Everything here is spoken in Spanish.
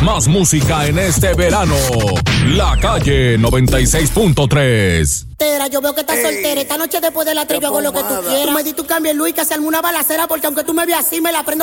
más música en este verano. La Calle 96.3. Yo veo que estás soltera. Esta noche después de la 3 yo hago lo que tú quieras. Tú me di tu cambio, Luis, que se arme una balacera, porque aunque tú me veas así, me la prendo.